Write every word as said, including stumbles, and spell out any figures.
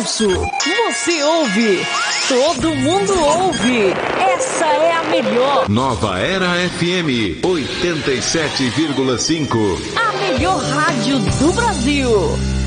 ouço, você ouve, todo mundo ouve. Essa é a melhor. Nova Era F M oitenta e sete vírgula cinco. A melhor rádio do Brasil.